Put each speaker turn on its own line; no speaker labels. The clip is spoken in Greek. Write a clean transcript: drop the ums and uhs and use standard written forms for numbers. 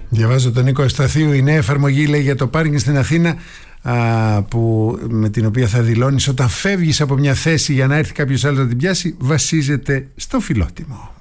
Διαβάζω τον Νίκο Ευσταθίου. Η νέα εφαρμογή, λέει, για το πάρκινγκ στην Αθήνα, με την οποία θα δηλώνεις όταν φεύγεις από μια θέση για να έρθει κάποιος άλλος να την πιάσει, βασίζεται στο φιλότιμο.